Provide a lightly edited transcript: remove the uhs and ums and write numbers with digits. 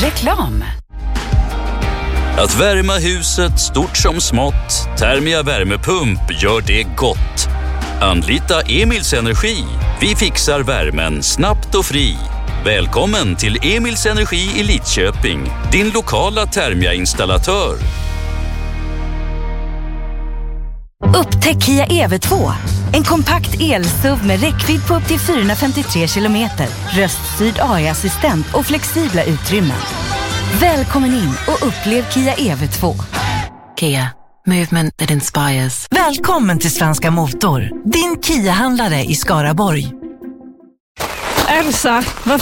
Reklam. Att värma huset stort som smått, Thermia värmepump gör det gott. Anlita Emils Energi. Vi fixar värmen snabbt och fri. Välkommen till Emils Energi i Lidköping, din lokala Thermia-installatör. Upptäck Kia EV2. En kompakt el-SUV med räckvidd på upp till 453 kilometer, röststyrd AI-assistent och flexibla utrymmen. Välkommen in och upplev Kia EV2. Kia. Movement that inspires. Välkommen till Svenska Motor, din Kia-handlare i Skaraborg. Elsa, vad